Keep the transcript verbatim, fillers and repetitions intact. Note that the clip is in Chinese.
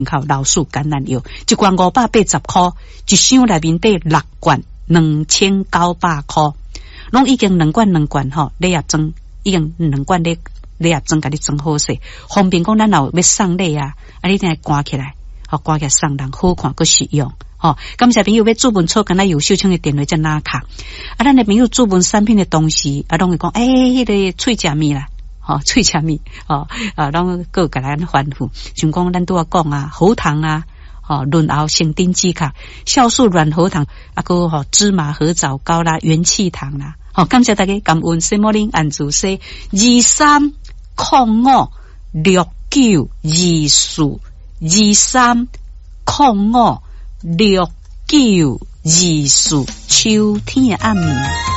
靠老鼠橄榄油，一罐五百八十块，一箱内面得六罐，两千九百块，拢已经两罐两罐吼，礼盒装已经两罐礼礼盒装，甲你装好势，方便讲咱若要送礼啊，啊你定来挂起来，吼挂起来送人好看佮实用。吼，感谢朋友要注文错，敢若有秀清的电话在哪卡？啊，咱的朋友注文产品的东西，啊，拢会讲，诶、欸，迄、那个脆食面啦。吼、哦，脆食面，吼、哦、啊，拢各甲咱反复，像讲咱拄啊讲啊，喉糖啊，吼、哦，润喉生丁止卡，酵素软喉糖，啊个吼芝麻合枣糕啦，元气糖啦，好、哦，感谢大家感恩西莫林安祖西二三空五六九二四二三空五六九二四秋天的暗暝。